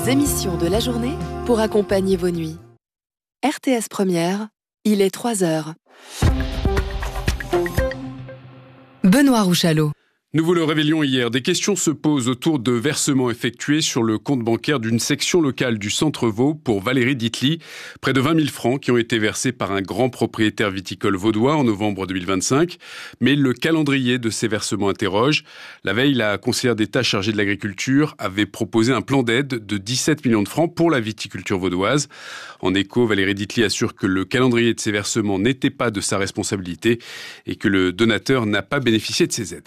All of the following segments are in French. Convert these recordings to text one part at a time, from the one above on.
Les émissions de la journée pour accompagner vos nuits. RTS Première, il est 3h. Benoît Rouchalot. Nous vous le révélions hier, des questions se posent autour de versements effectués sur le compte bancaire d'une section locale du Centre Vaud pour Valérie Ditli. Près de 20 000 francs qui ont été versés par un grand propriétaire viticole vaudois en novembre 2025. Mais le calendrier de ces versements interroge. La veille, la conseillère d'État chargée de l'agriculture avait proposé un plan d'aide de 17 millions de francs pour la viticulture vaudoise. En écho, Valérie Ditli assure que le calendrier de ces versements n'était pas de sa responsabilité et que le donateur n'a pas bénéficié de ces aides.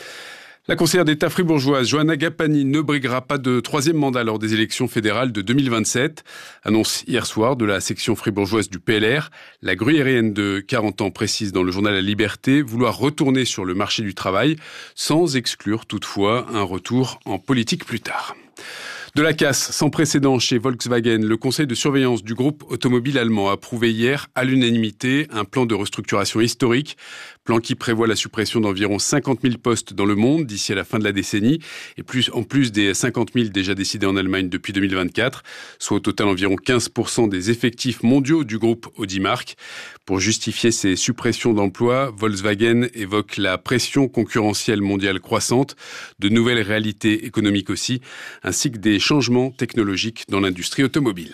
La conseillère d'État fribourgeoise Johanna Gapani ne briguera pas de troisième mandat lors des élections fédérales de 2027. Annonce hier soir de la section fribourgeoise du PLR. La gruyérienne de 40 ans précise dans le journal La Liberté vouloir retourner sur le marché du travail, sans exclure toutefois un retour en politique plus tard. De la casse sans précédent chez Volkswagen, le conseil de surveillance du groupe automobile allemand a approuvé hier à l'unanimité un plan de restructuration historique, plan qui prévoit la suppression d'environ 50 000 postes dans le monde d'ici à la fin de la décennie, et en plus des 50 000 déjà décidés en Allemagne depuis 2024, soit au total environ 15% des effectifs mondiaux du groupe Audi-Mark. Pour justifier ces suppressions d'emplois, Volkswagen évoque la pression concurrentielle mondiale croissante, de nouvelles réalités économiques aussi, ainsi que des changements technologiques dans l'industrie automobile.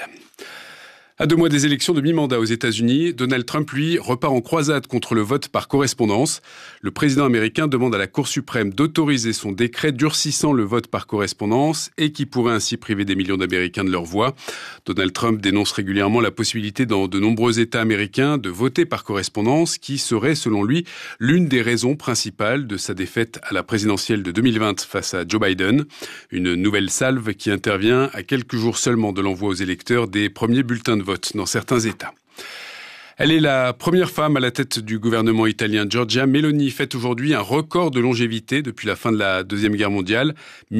À 2 mois des élections de mi-mandat aux États-Unis, Donald Trump, lui, repart en croisade contre le vote par correspondance. Le président américain demande à la Cour suprême d'autoriser son décret durcissant le vote par correspondance et qui pourrait ainsi priver des millions d'Américains de leur voix. Donald Trump dénonce régulièrement la possibilité dans de nombreux États américains de voter par correspondance, qui serait, selon lui, l'une des raisons principales de sa défaite à la présidentielle de 2020 face à Joe Biden. Une nouvelle salve qui intervient à quelques jours seulement de l'envoi aux électeurs des premiers bulletins de vote dans certains États. Elle est la première femme à la tête du gouvernement italien. Giorgia Meloni fête aujourd'hui un record de longévité depuis la fin de la Deuxième Guerre mondiale.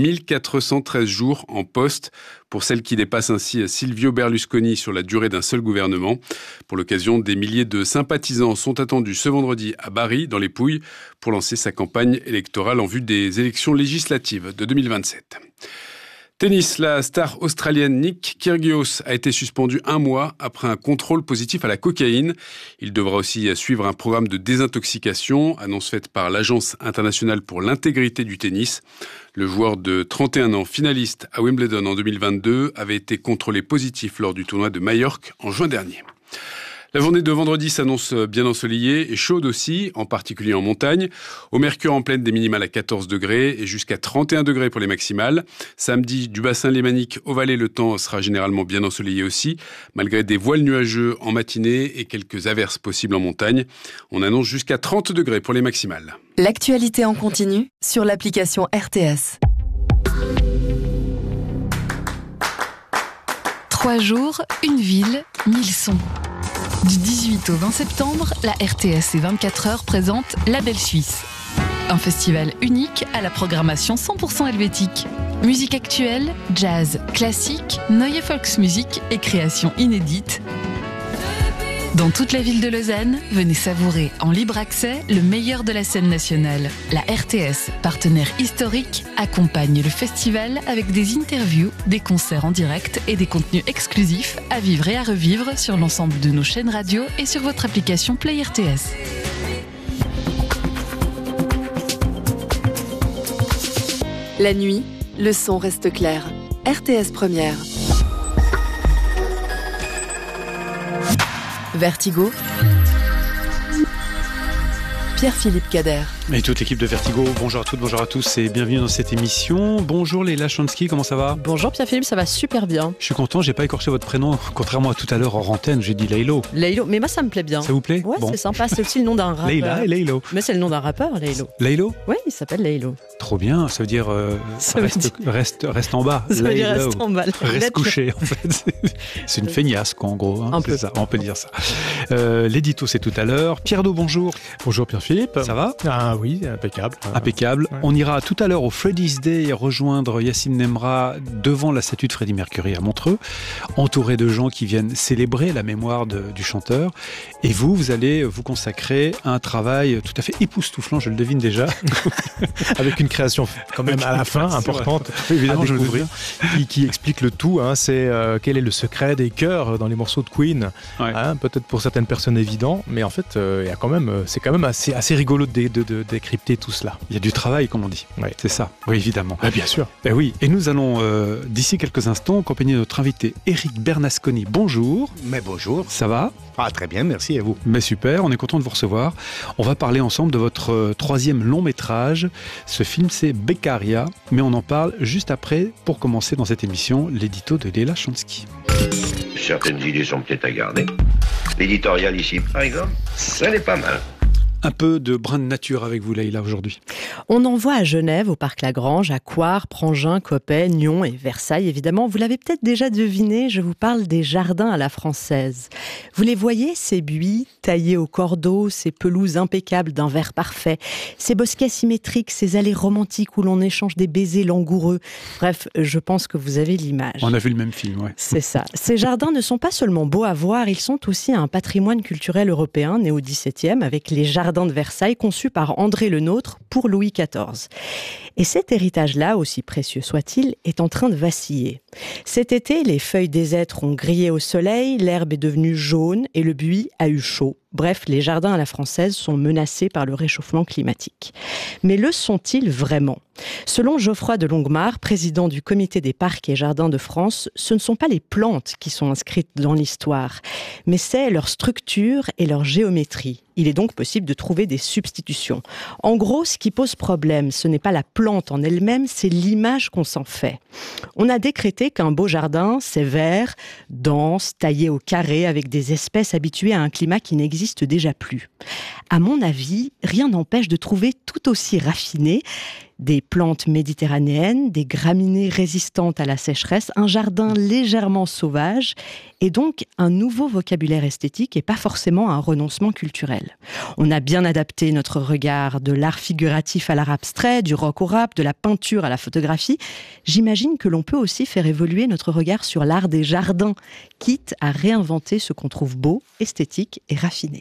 1413 jours en poste pour celle qui dépasse ainsi Silvio Berlusconi sur la durée d'un seul gouvernement. Pour l'occasion, des milliers de sympathisants sont attendus ce vendredi à Bari, dans les Pouilles, pour lancer sa campagne électorale en vue des élections législatives de 2027. Tennis, la star australienne Nick Kyrgios a été suspendu 1 mois après un contrôle positif à la cocaïne. Il devra aussi suivre un programme de désintoxication, annonce faite par l'Agence internationale pour l'intégrité du tennis. Le joueur de 31 ans, finaliste à Wimbledon en 2022, avait été contrôlé positif lors du tournoi de Majorque en juin dernier. La journée de vendredi s'annonce bien ensoleillée et chaude aussi, en particulier en montagne. Au mercure en pleine, des minimales à 14 degrés et jusqu'à 31 degrés pour les maximales. Samedi, du bassin lémanique au Valais, le temps sera généralement bien ensoleillé aussi, malgré des voiles nuageux en matinée et quelques averses possibles en montagne. On annonce jusqu'à 30 degrés pour les maximales. L'actualité en continu sur l'application RTS. 3 jours, une ville, 1000 sons. Du 18 au 20 septembre, la RTS et 24 heures présente La Belle Suisse. Un festival unique à la programmation 100% helvétique. Musique actuelle, jazz, classique, neue Volksmusik et créations inédites. Dans toute la ville de Lausanne, venez savourer en libre accès le meilleur de la scène nationale. La RTS, partenaire historique, accompagne le festival avec des interviews, des concerts en direct et des contenus exclusifs à vivre et à revivre sur l'ensemble de nos chaînes radio et sur votre application Play RTS. La nuit, le son reste clair. RTS Première. Vertigo, Pierre-Philippe Cader. Et toute l'équipe de Vertigo, bonjour à toutes, bonjour à tous et bienvenue dans cette émission. Bonjour Leila Chansky, comment ça va ? Bonjour Pierre-Philippe, ça va super bien. Je suis content, j'ai pas écorché votre prénom, contrairement à tout à l'heure en antenne, j'ai dit Laylo. Laylo, mais moi ça me plaît bien. Ça vous plaît ? Ouais, bon. C'est sympa, c'est aussi le nom d'un rappeur. Leila et Laylo. Mais c'est le nom d'un rappeur, Laylo. Laylo ? Oui, il s'appelle Laylo. Trop bien, ça veut dire reste en bas. Ça veut dire reste en bas. Reste couché en fait. C'est une feignasse quoi en gros. Hein, un c'est peu. Ça, on peut dire ça. L'édito c'est tout à l'heure. Pierre Do, bonjour. Bonjour Pierre-Philippe. Ça va ? Ah oui, impeccable. Impeccable. Ouais. On ira tout à l'heure au Freddy's Day rejoindre Yacine Nemra devant la statue de Freddie Mercury à Montreux, entouré de gens qui viennent célébrer la mémoire du chanteur. Et vous allez vous consacrer à un travail tout à fait époustouflant, je le devine déjà. Avec une création quand même à la fin importante, évidemment, à découvrir, qui explique le tout. C'est quel est le secret des chœurs dans les morceaux de Queen. Ouais. Peut-être pour certaines personnes évident, mais en fait, c'est quand même assez rigolo de décrypter tout cela. Il y a du travail, comme on dit. Ouais. C'est ça. Oui, évidemment. Bien sûr. Oui. Et nous allons, d'ici quelques instants, accompagner notre invité Éric Bernasconi. Bonjour. Mais bonjour. Ça va ? Ah, très bien, merci, et vous? Mais super, on est content de vous recevoir. On va parler ensemble de votre troisième long métrage. Ce film, c'est Beccaria, mais on en parle juste après, pour commencer dans cette émission, l'édito de Leila Chansky. Certaines idées sont peut-être à garder. L'éditorial ici, par exemple, ça n'est pas mal. Un peu de brin de nature avec vous, Leila, aujourd'hui. On envoie à Genève, au Parc Lagrange, à Coire, Prangin, Coppet, Nyon et Versailles, évidemment. Vous l'avez peut-être déjà deviné, je vous parle des jardins à la française. Vous les voyez, ces buis taillés au cordeau, ces pelouses impeccables d'un vert parfait, ces bosquets symétriques, ces allées romantiques où l'on échange des baisers langoureux. Bref, je pense que vous avez l'image. On a vu le même film, ouais. C'est ça. Ces jardins ne sont pas seulement beaux à voir, ils sont aussi un patrimoine culturel européen né au XVIIe avec les jardins de Versailles conçus par André Le Nôtre pour Louis XIV. Et cet héritage-là, aussi précieux soit-il, est en train de vaciller. Cet été, les feuilles des hêtres ont grillé au soleil, l'herbe est devenue jaune et le buis a eu chaud. Bref, les jardins à la française sont menacés par le réchauffement climatique. Mais le sont-ils vraiment ? Selon Geoffroy de Longuemare, président du Comité des parcs et jardins de France, ce ne sont pas les plantes qui sont inscrites dans l'histoire, mais c'est leur structure et leur géométrie. Il est donc possible de trouver des substitutions. En gros, ce qui pose problème, ce n'est pas la plante en elle-même, c'est l'image qu'on s'en fait. On a décrété qu'un beau jardin, c'est vert, dense, taillé au carré, avec des espèces habituées à un climat qui n'existe déjà plus. À mon avis, rien n'empêche de trouver tout aussi raffiné des plantes méditerranéennes, des graminées résistantes à la sécheresse, un jardin légèrement sauvage et donc un nouveau vocabulaire esthétique et pas forcément un renoncement culturel. On a bien adapté notre regard de l'art figuratif à l'art abstrait, du rock au rap, de la peinture à la photographie. J'imagine que l'on peut aussi faire évoluer notre regard sur l'art des jardins, quitte à réinventer ce qu'on trouve beau, esthétique et raffiné.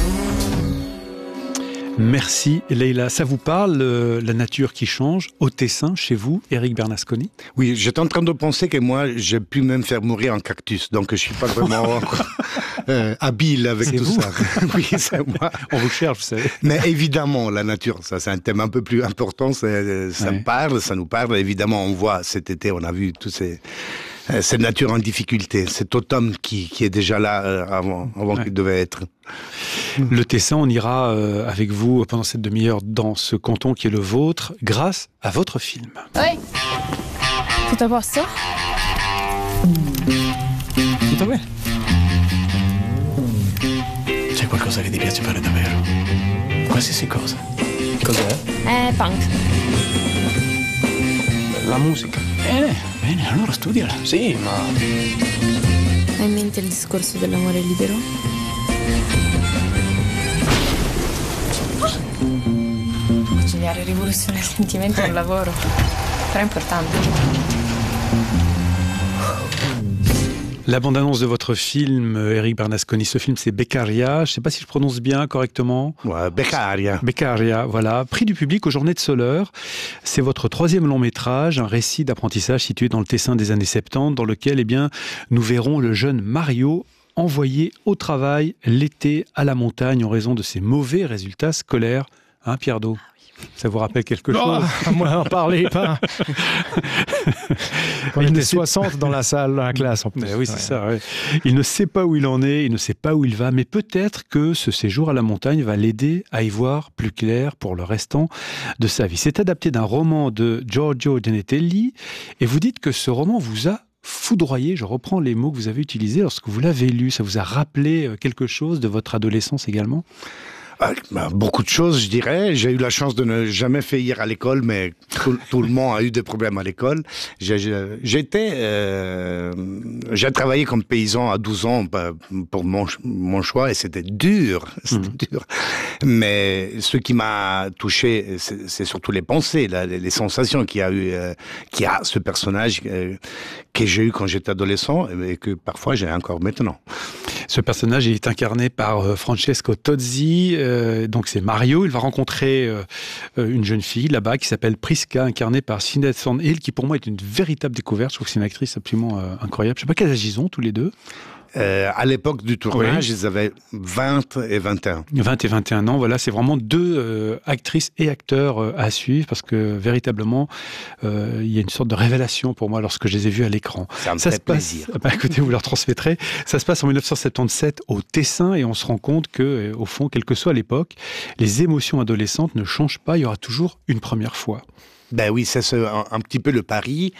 Merci Leila. Ça vous parle, la nature qui change, au Tessin, chez vous, Éric Bernasconi? Oui, j'étais en train de penser que moi, j'ai pu même faire mourir un cactus, donc je suis pas vraiment habile avec c'est tout vous. ça. Oui, c'est moi. On vous cherche, vous savez. Mais évidemment, la nature, ça c'est un thème un peu plus important, ça me parle, ça nous parle. Évidemment, on voit cet été, on a vu tous cette nature en difficulté, cet automne qui est déjà là avant qu'il devait être. Le Tessin, on ira avec vous pendant cette demi-heure dans ce canton qui est le vôtre, grâce à votre film. Oi, tutto a posto? Tutto bene? C'è qualcosa che ti piace fare davvero? Qualsiasi cosa. Cos'è? Punk. La musica. Bene, allora studiala. Sì, ma... Hai in mente il discorso dell'amore libero? Conciliare rivoluzione e sentimento nel lavoro. Però è importante. La bande-annonce de votre film, Éric Bernasconi, ce film c'est Beccaria, je ne sais pas si je prononce bien correctement. Ouais, Beccaria. Beccaria, voilà. Prix du public aux Journées de Soleure. C'est votre troisième long métrage, un récit d'apprentissage situé dans le Tessin des années 70, dans lequel nous verrons le jeune Mario envoyé au travail l'été à la montagne en raison de ses mauvais résultats scolaires. Hein, Pierre Do ? Ça vous rappelle quelque chose? Moi, n'en parlez pas. On était 60 dans la salle, dans la classe en plus. Oui, c'est ça. Ouais. Il ne sait pas où il en est, il ne sait pas où il va, mais peut-être que ce séjour à la montagne va l'aider à y voir plus clair pour le restant de sa vie. C'est adapté d'un roman de Giorgio Genetelli, et vous dites que ce roman vous a foudroyé, je reprends les mots que vous avez utilisés lorsque vous l'avez lu. Ça vous a rappelé quelque chose de votre adolescence également? Beaucoup de choses, je dirais. J'ai eu la chance de ne jamais faillir à l'école, mais tout le monde a eu des problèmes à l'école. J'ai travaillé comme paysan à 12 ans pour mon choix, et c'était dur. Dur. Mais ce qui m'a touché, c'est surtout les pensées, les sensations qu'il y a ce personnage que j'ai eu quand j'étais adolescent et que parfois j'ai encore maintenant. Ce personnage est incarné par Francesco Tozzi, donc c'est Mario. Il va rencontrer une jeune fille là-bas qui s'appelle Prisca, incarnée par Sinéad Thornhill, qui pour moi est une véritable découverte. Je trouve que c'est une actrice absolument incroyable. Je ne sais pas quel âge ils ont tous les deux. À l'époque du tournage, ils avaient 20 et 21. 20 et 21 ans, voilà, c'est vraiment deux actrices et acteurs à suivre, parce que véritablement, il y a une sorte de révélation pour moi lorsque je les ai vus à l'écran. Ça me fait plaisir. Écoutez, vous leur transmettrez. Ça se passe en 1977 au Tessin, et on se rend compte que, au fond, quelle que soit l'époque, les émotions adolescentes ne changent pas, il y aura toujours une première fois. Ben oui, c'est un petit peu le pari.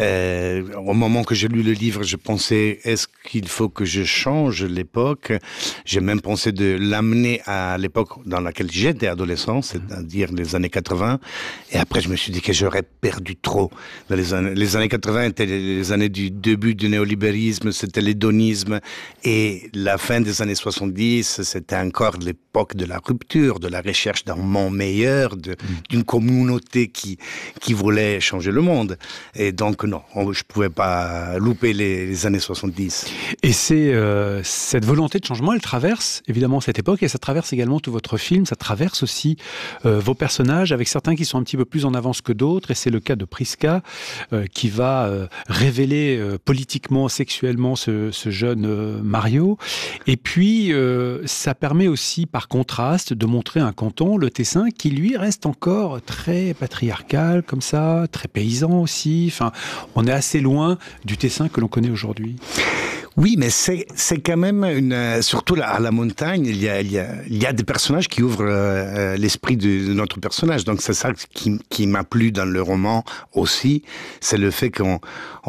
Au moment que j'ai lu le livre, je pensais, est-ce qu'il faut que je change l'époque? J'ai même pensé de l'amener à l'époque dans laquelle j'étais adolescent, c'est-à-dire les années 80. Et après, je me suis dit que j'aurais perdu trop. Dans les années 80 étaient les années du début du néolibéralisme, c'était l'hédonisme. Et la fin des années 70, c'était encore l'époque de la rupture, de la recherche d'un monde meilleur, d'une communauté qui voulait changer le monde. Et donc, non, je ne pouvais pas louper les années 70. Et c'est cette volonté de changement, elle traverse évidemment cette époque, et ça traverse également tout votre film, ça traverse aussi vos personnages, avec certains qui sont un petit peu plus en avance que d'autres, et c'est le cas de Prisca, qui va révéler politiquement, sexuellement ce jeune Mario. Et puis, ça permet aussi, par contraste, de montrer un canton, le Tessin, qui lui reste encore très patriarcal, comme ça, très paysan aussi. Enfin, on est assez loin du Tessin que l'on connaît aujourd'hui. Oui, mais c'est quand même surtout à la montagne, il y a des personnages qui ouvrent l'esprit de notre personnage. Donc c'est ça qui m'a plu dans le roman aussi, c'est le fait qu'on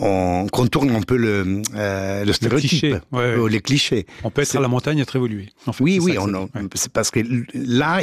tourne un peu le stéréotype, les clichés. On peut être à la montagne et être évolué. En fait, oui, c'est parce que là,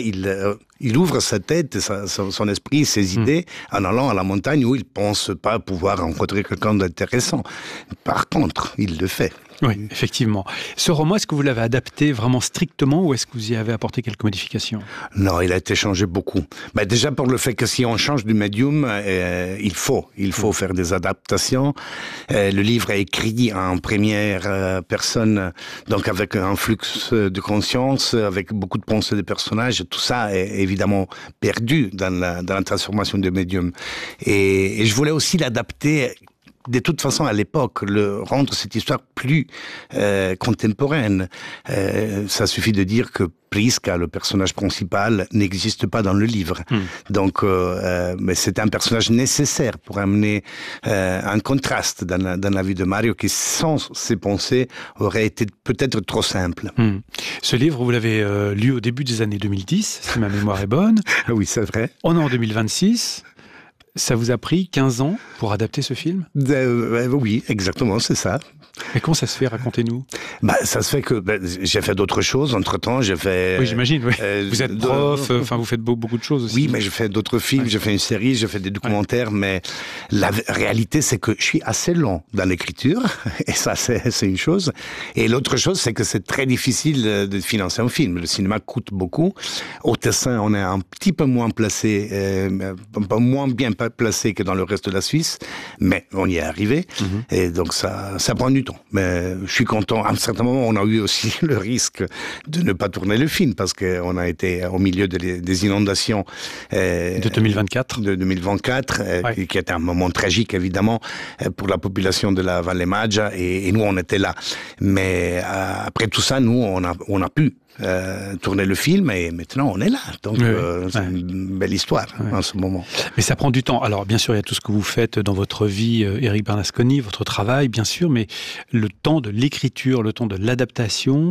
il ouvre sa tête, son esprit, ses idées, en allant à la montagne où il pense pas pouvoir rencontrer quelqu'un d'intéressant. Par contre, il le fait. Oui, effectivement. Ce roman, est-ce que vous l'avez adapté vraiment strictement, ou est-ce que vous y avez apporté quelques modifications? Non, il a été changé beaucoup. Déjà pour le fait que si on change du médium, il faut faire des adaptations. Le livre est écrit en première personne, donc avec un flux de conscience, avec beaucoup de pensées des personnages. Tout ça est évidemment perdu dans la transformation du médium. Et je voulais aussi l'adapter de toute façon à l'époque, rendre cette histoire plus contemporaine. Ça suffit de dire que Prisca, le personnage principal, n'existe pas dans le livre. Donc, mais c'est un personnage nécessaire pour amener un contraste dans la vie de Mario qui, sans ses pensées, aurait été peut-être trop simple. Ce livre, vous l'avez lu au début des années 2010, si ma mémoire est bonne. Oui, c'est vrai. On est en 2026. Ça vous a pris 15 ans pour adapter ce film? Oui, exactement, c'est ça. Mais comment ça se fait? Racontez-nous. Ça se fait que j'ai fait d'autres choses. Entre-temps, j'ai fait... Oui, j'imagine. Oui. Vous êtes prof, vous faites beaucoup de choses aussi. Oui, mais j'ai fait d'autres films, j'ai fait une série, j'ai fait des documentaires, mais la réalité, c'est que je suis assez lent dans l'écriture, et ça, c'est une chose. Et l'autre chose, c'est que c'est très difficile de financer un film. Le cinéma coûte beaucoup. Au Tessin, on est un petit peu moins placé, moins bien placé que dans le reste de la Suisse, mais on y est arrivé. Et donc, ça prend du temps. Mais je suis content. À un certain moment, on a eu aussi le risque de ne pas tourner le film parce qu'on a été au milieu des inondations de 2024. De 2024, qui était un moment tragique évidemment pour la population de la Valle Maggia, et nous on était là. Mais après tout ça, nous on a pu tourner le film, et maintenant on est là. Donc c'est une belle histoire en ce moment. Mais ça prend du temps. Alors bien sûr, il y a tout ce que vous faites dans votre vie, Éric Bernasconi, votre travail, bien sûr, mais le temps de l'écriture, le temps de l'adaptation,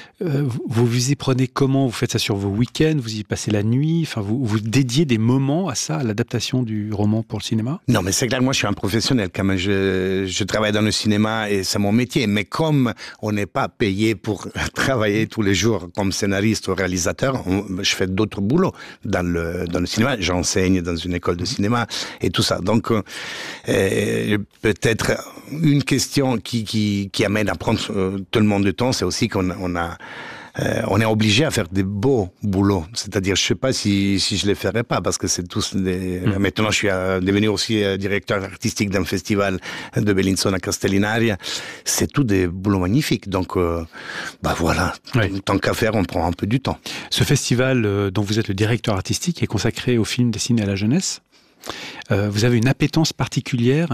vous y prenez comment? Vous faites ça sur vos week-ends? Vous y passez la nuit? Enfin, vous dédiez des moments à ça, à l'adaptation du roman pour le cinéma? Non, mais c'est clair, moi je suis un professionnel quand même. Je travaille dans le cinéma et c'est mon métier. Mais comme on n'est pas payé pour travailler tous les jours comme scénariste ou réalisateur, je fais d'autres boulots dans le cinéma. J'enseigne dans une école de cinéma et tout ça. Donc, peut-être une question qui amène à prendre tellement de temps, c'est aussi qu'on est obligé à faire des beaux boulots. C'est-à-dire, je sais pas si je les ferais pas, parce que c'est tous des... Maintenant, je suis devenu aussi directeur artistique d'un festival de Bellinzona Castellinaria. C'est tout des boulots magnifiques. Donc, voilà. Oui. Tant qu'à faire, on prend un peu du temps. Ce festival dont vous êtes le directeur artistique est consacré aux films destinés à la jeunesse. Vous avez une appétence particulière,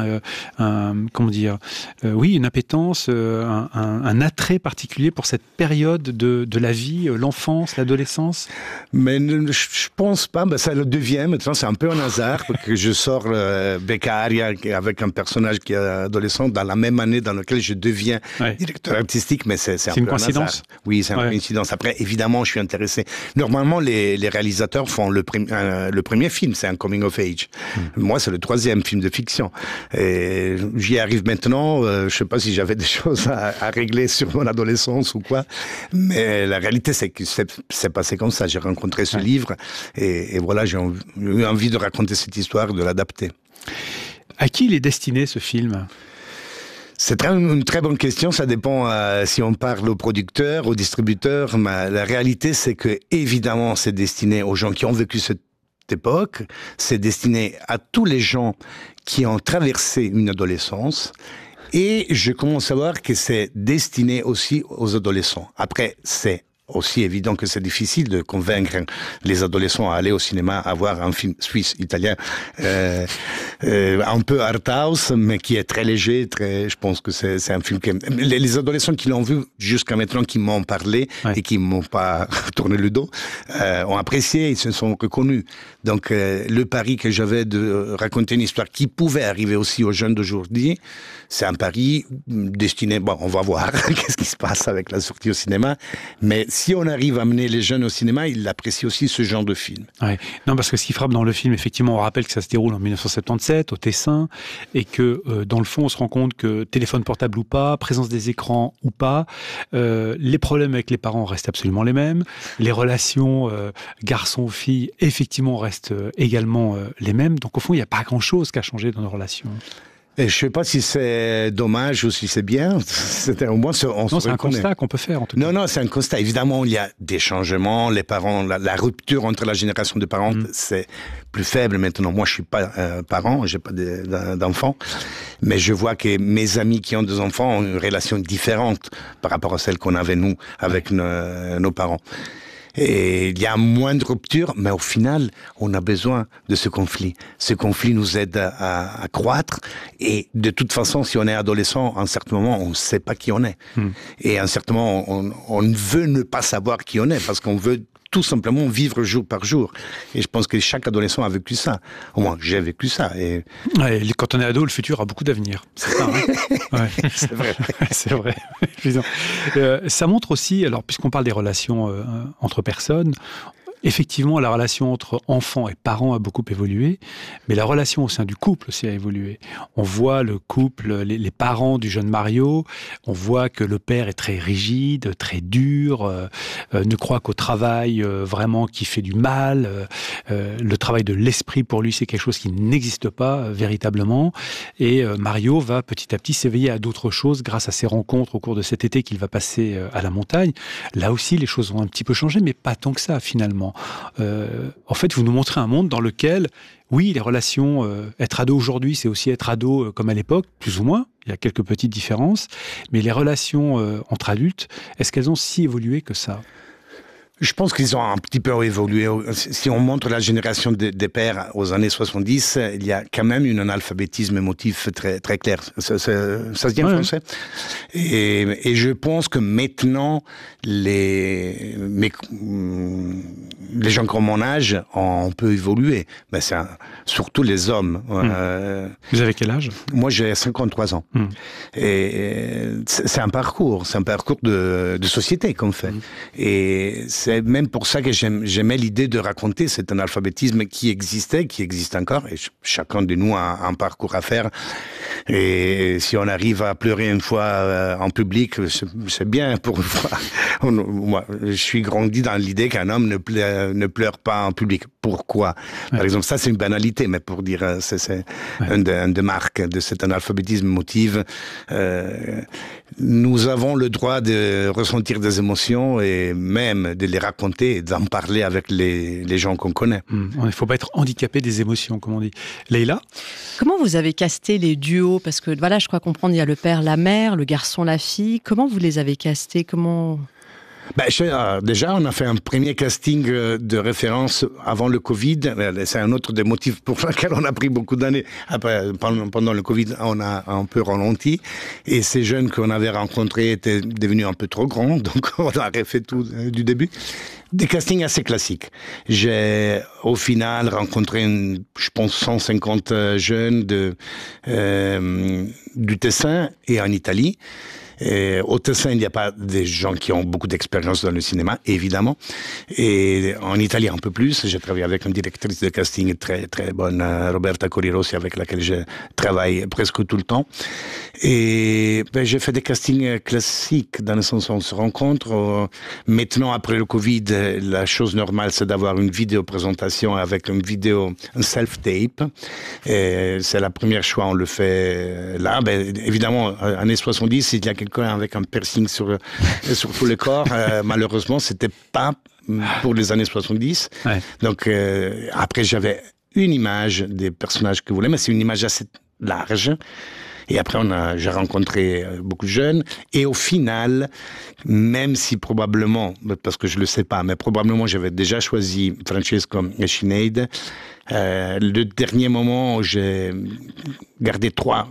une appétence, un attrait particulier pour cette période de la vie, l'enfance, l'adolescence. Mais je pense pas, ça le devient maintenant, c'est un peu un hasard que je sors Beccaria avec un personnage qui est adolescent dans la même année dans laquelle je deviens directeur artistique, mais c'est un peu une coïncidence. Oui, c'est une coïncidence. Après, évidemment, je suis intéressé. Normalement, les réalisateurs font le premier film, c'est un coming of age. Moi, c'est le 3e film de fiction. Et j'y arrive maintenant. Je sais pas si j'avais des choses à régler sur mon adolescence ou quoi. Mais la réalité, c'est que c'est passé comme ça. J'ai rencontré ce livre et voilà, j'ai eu envie de raconter cette histoire, de l'adapter. À qui il est destiné, ce film ? C'est une très bonne question. Ça dépend si on parle aux producteurs, aux distributeurs. Mais la réalité, c'est que évidemment, c'est destiné aux gens qui ont vécu cette époque, c'est destiné à tous les gens qui ont traversé une adolescence, et je commence à voir que c'est destiné aussi aux adolescents. Après, c'est aussi évident que c'est difficile de convaincre les adolescents à aller au cinéma, à voir un film suisse, italien, un peu art house, mais qui est très léger, je pense que c'est un film que les adolescents qui l'ont vu jusqu'à maintenant, qui m'ont parlé et qui m'ont pas tourné le dos, ont apprécié, ils se sont reconnus. Donc, le pari que j'avais de raconter une histoire qui pouvait arriver aussi aux jeunes d'aujourd'hui, c'est un pari destiné, on va voir qu'est-ce qui se passe avec la sortie au cinéma, mais si on arrive à amener les jeunes au cinéma, ils apprécient aussi ce genre de film. Ouais. Non, parce que ce qui frappe dans le film, effectivement, on rappelle que ça se déroule en 1977, au Tessin, et que dans le fond, on se rend compte que téléphone portable ou pas, présence des écrans ou pas, les problèmes avec les parents restent absolument les mêmes, les relations garçon-fille, effectivement, restent également les mêmes. Donc, au fond, il n'y a pas grand-chose qui a changé dans nos relations. Et je ne sais pas si c'est dommage ou si c'est bien. Au moins, on se c'est un constat qu'on peut faire, en tout cas. Non, c'est un constat. Évidemment, il y a des changements. Les parents, la rupture entre la génération de parents, c'est plus faible maintenant. Moi, je ne suis pas parent, je n'ai pas d'enfants. Mais je vois que mes amis qui ont des enfants ont une relation différente par rapport à celle qu'on avait, nous, avec nos parents. Et il y a moins de rupture, mais au final, on a besoin de ce conflit. Ce conflit nous aide à croître. Et de toute façon, si on est adolescent, à un certain moment, on ne sait pas qui on est. Et à un certain moment, on veut ne pas savoir qui on est, parce qu'on veut tout simplement vivre jour par jour. Et je pense que chaque adolescent a vécu ça. Au moins, j'ai vécu ça. Et quand on est ado, le futur a beaucoup d'avenir. C'est ça, hein. C'est vrai. C'est vrai. Ça montre aussi, alors puisqu'on parle des relations entre personnes, effectivement, la relation entre enfants et parents a beaucoup évolué, mais la relation au sein du couple aussi a évolué. On voit le couple, les parents du jeune Mario, on voit que le père est très rigide, très dur, ne croit qu'au travail vraiment qui fait du mal. Le travail de l'esprit, pour lui, c'est quelque chose qui n'existe pas véritablement. Et Mario va petit à petit s'éveiller à d'autres choses grâce à ses rencontres au cours de cet été qu'il va passer à la montagne. Là aussi, les choses ont un petit peu changé, mais pas tant que ça, finalement. En fait, vous nous montrez un monde dans lequel, oui, les relations, être ado aujourd'hui, c'est aussi être ado comme à l'époque, plus ou moins. Il y a quelques petites différences. Mais les relations entre adultes, est-ce qu'elles ont si évolué que ça ? Je pense qu'ils ont un petit peu évolué. Si on montre la génération des pères aux années 70, il y a quand même un analphabétisme émotif très, très clair. Ça se dit en français? Et je pense que maintenant, les gens comme mon âge ont peu évolué. Mais surtout les hommes. Vous avez quel âge? Moi, j'ai 53 ans. Et c'est un parcours de société qu'on fait. Et c'est c'est même pour ça que j'aimais l'idée de raconter cet analphabétisme qui existait, qui existe encore, et chacun de nous a un parcours à faire. Et si on arrive à pleurer une fois en public, c'est bien pour une fois. Moi, je suis grandi dans l'idée qu'un homme ne pleure pas en public. Pourquoi ? Par exemple, ça c'est une banalité, mais pour dire, c'est une des marques de cet analphabétisme motive. Nous avons le droit de ressentir des émotions et même de les raconter et d'en parler avec les gens qu'on connaît. Il ne faut pas être handicapé des émotions, comme on dit. Leïla ? Comment vous avez casté les duos ? Parce que voilà, je crois comprendre, il y a le père, la mère, le garçon, la fille. Comment vous les avez castés ? Déjà, on a fait un premier casting de référence avant le Covid. C'est un autre des motifs pour lesquels on a pris beaucoup d'années. Après, pendant le Covid, on a un peu ralenti. Et ces jeunes qu'on avait rencontrés étaient devenus un peu trop grands. Donc, on a refait tout du début. Des castings assez classiques. J'ai, au final, rencontré, je pense, 150 jeunes du Tessin et en Italie. Et au Tessin, il n'y a pas des gens qui ont beaucoup d'expérience dans le cinéma, évidemment. Et en Italie, un peu plus. J'ai travaillé avec une directrice de casting très, très bonne, Roberta Corirossi, avec laquelle je travaille presque tout le temps. Et j'ai fait des castings classiques, dans le sens où on se rencontre. Maintenant, après le Covid, la chose normale, c'est d'avoir une vidéo présentation avec un self-tape. Et c'est la première choix, on le fait là. Évidemment, années 70, il y a quelqu'un avec un piercing sur tout le corps. Malheureusement, c'était pas pour les années 70. Ouais. Donc, après, j'avais une image des personnages que je voulais, mais c'est une image assez large. Et après, j'ai rencontré beaucoup de jeunes. Et au final, même si probablement, parce que je le sais pas, mais probablement j'avais déjà choisi Francesco et Sinead, le dernier moment où j'ai gardé trois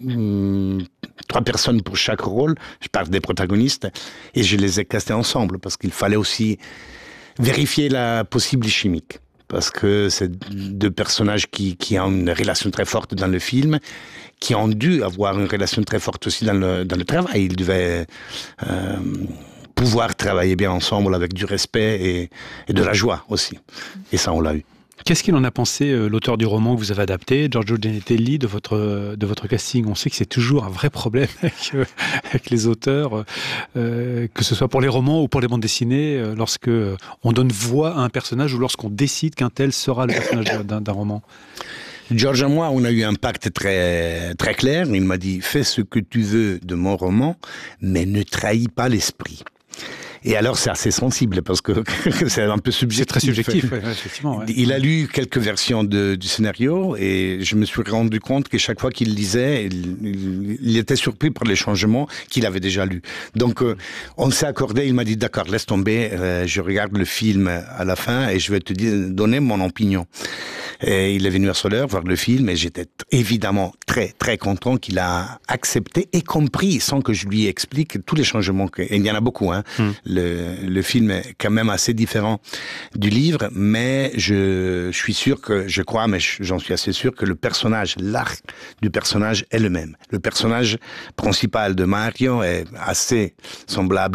personnes pour chaque rôle, je parle des protagonistes, et je les ai castés ensemble, parce qu'il fallait aussi vérifier la possible chimique. Parce que c'est deux personnages qui ont une relation très forte dans le film, qui ont dû avoir une relation très forte aussi dans le travail. Ils devaient pouvoir travailler bien ensemble avec du respect et de la joie aussi. Et ça, on l'a eu. Qu'est-ce qu'il en a pensé, l'auteur du roman que vous avez adapté, Giorgio Genetelli, de votre casting ? On sait que c'est toujours un vrai problème avec les auteurs, que ce soit pour les romans ou pour les bandes dessinées, lorsque on donne voix à un personnage ou lorsqu'on décide qu'un tel sera le personnage d'un roman. Georges et moi, on a eu un pacte très, très clair. Il m'a dit « Fais ce que tu veux de mon roman, mais ne trahis pas l'esprit ». Et alors, c'est assez sensible, parce que c'est un peu subjectif. C'est très subjectif, effectivement. Ouais. Il a lu quelques versions du scénario, et je me suis rendu compte que chaque fois qu'il lisait, il était surpris par les changements qu'il avait déjà lus. Donc, on s'est accordé, il m'a dit, d'accord, laisse tomber, je regarde le film à la fin, et je vais te donner mon opinion. Et il est venu à Soleure voir le film, et j'étais évidemment très, très content qu'il a accepté et compris, sans que je lui explique tous les changements. Et il y en a beaucoup, hein. Le film est quand même assez différent du livre, mais je suis sûr que, je crois, mais j'en suis assez sûr que le personnage, l'arc du personnage est le même. Le personnage principal de Mario est assez semblable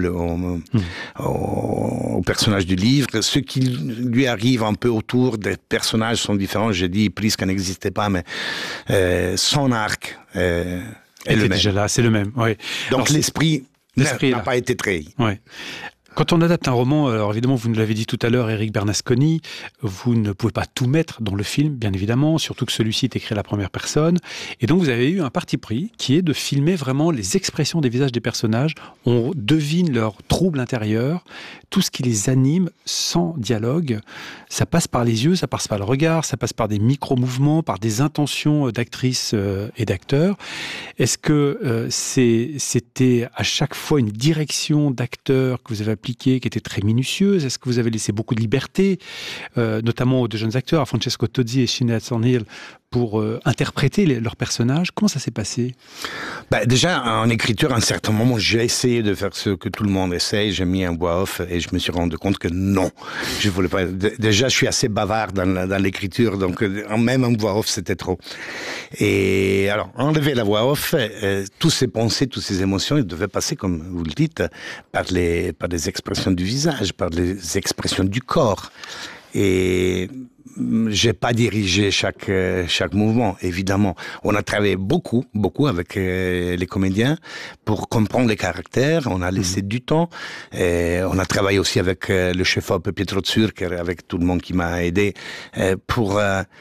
au personnage du livre. Ce qui lui arrive un peu autour des personnages sont différents. J'ai dit presque qu'il n'existait pas, mais son arc est le même. Déjà là, c'est le même. Ouais. Donc alors, l'esprit n'a pas été trahi. Ouais. Quand on adapte un roman, alors évidemment, vous nous l'avez dit tout à l'heure, Éric Bernasconi, vous ne pouvez pas tout mettre dans le film, bien évidemment, surtout que celui-ci est écrit à la première personne. Et donc, vous avez eu un parti pris qui est de filmer vraiment les expressions des visages des personnages. On devine leur trouble intérieur, tout ce qui les anime sans dialogue. Ça passe par les yeux, ça passe par le regard, ça passe par des micro-mouvements, par des intentions d'actrices et d'acteurs. Est-ce que c'était à chaque fois une direction d'acteurs que vous avez appliquée, qui était très minutieuse? Est-ce que vous avez laissé beaucoup de liberté, notamment aux deux jeunes acteurs, à Francesco Tozzi et Sinead Thornhill, pour interpréter leurs personnages. Comment ça s'est passé ? Déjà, en écriture, à un certain moment, j'ai essayé de faire ce que tout le monde essaye. J'ai mis un voix off et je me suis rendu compte que non, je voulais pas. Déjà, je suis assez bavard dans l'écriture, donc même un voix off, c'était trop. Et alors, enlever la voix off, tous ces pensées, toutes ces émotions, ils devaient passer, comme vous le dites, par les expressions du visage, par les expressions du corps. Et j'ai pas dirigé chaque mouvement, évidemment. On a travaillé beaucoup avec les comédiens pour comprendre les caractères. On a laissé du temps. Et on a travaillé aussi avec le chef-op Pietro Zürcher, avec tout le monde qui m'a aidé pour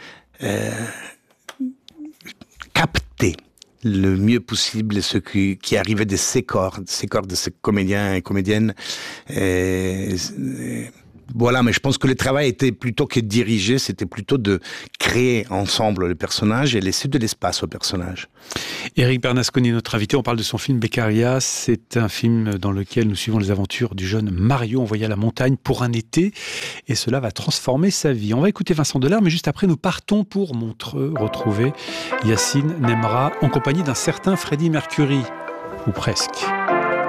capter le mieux possible ce qui arrivait de ces corps de ces comédiens et comédiennes. Voilà, mais je pense que le travail était plutôt que de diriger, c'était plutôt de créer ensemble le personnage et laisser de l'espace au personnage. Éric Bernasconi, notre invité, on parle de son film Beccaria. C'est un film dans lequel nous suivons les aventures du jeune Mario envoyé à la montagne pour un été, et cela va transformer sa vie. On va écouter Vincent Delerme, mais juste après, nous partons pour Montreux, retrouver Yacine Nemra en compagnie d'un certain Freddie Mercury, ou presque.